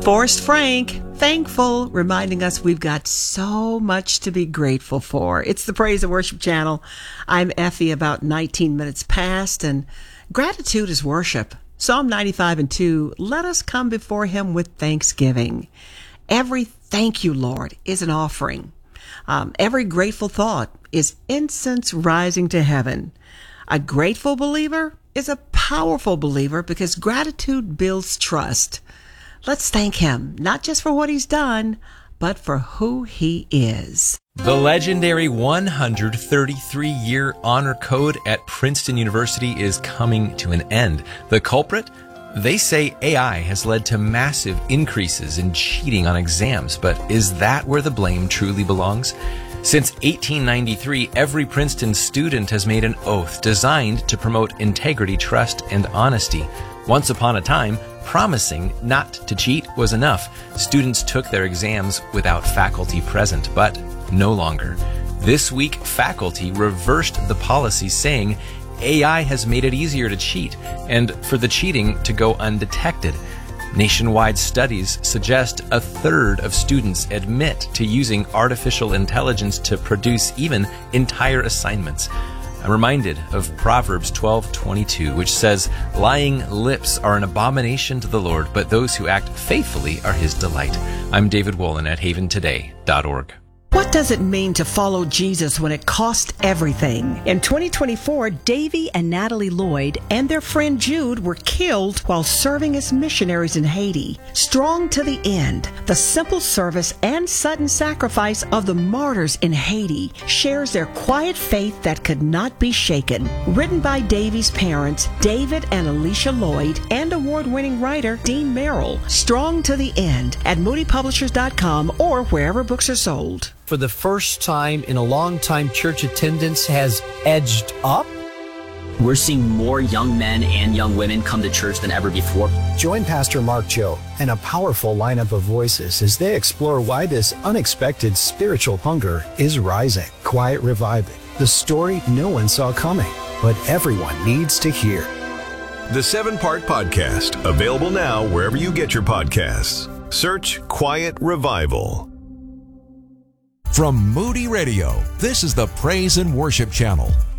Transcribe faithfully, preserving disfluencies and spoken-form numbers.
Forrest Frank, Thankful, reminding us we've got so much to be grateful for. It's the Praise and Worship Channel. I'm Effie, about nineteen minutes past, and gratitude is worship. Psalm ninety-five and two, let us come before him with thanksgiving. Every thank you, Lord, is an offering. Um, every grateful thought is incense rising to heaven. A grateful believer is a powerful believer because gratitude builds trust. Let's thank him, not just for what he's done, but for who he is. The legendary one hundred thirty-three year honor code at Princeton University is coming to an end. The culprit? They say A I has led to massive increases in cheating on exams, but is that where the blame truly belongs? Since eighteen ninety-three, every Princeton student has made an oath designed to promote integrity, trust, and honesty. Once upon a time, promising not to cheat was enough. Students took their exams without faculty present, but no longer. This week, faculty reversed the policy, saying A I has made it easier to cheat and for the cheating to go undetected. Nationwide studies suggest a third of students admit to using artificial intelligence to produce even entire assignments. I'm reminded of Proverbs twelve twenty-two, which says, lying lips are an abomination to the Lord, but those who act faithfully are his delight. I'm David Wolin at haven today dot org. What does it mean to follow Jesus when it costs everything? In twenty twenty-four, Davy and Natalie Lloyd and their friend Jude were killed while serving as missionaries in Haiti. Strong to the end, the simple service and sudden sacrifice of the martyrs in Haiti shares their quiet faith that could not be shaken. Written by Davy's parents, David and Alicia Lloyd, and award-winning writer Dean Merrill. Strong to the end at moody publishers dot com or wherever books are sold. For the first time in a long time, church attendance has edged up. We're seeing more young men and young women come to church than ever before. Join Pastor Mark Joe and a powerful lineup of voices as they explore why this unexpected spiritual hunger is rising. Quiet Reviving, the story no one saw coming, but everyone needs to hear. The seven-part podcast, available now wherever you get your podcasts. Search Quiet Revival. From Moody Radio, this is the Praise and Worship Channel.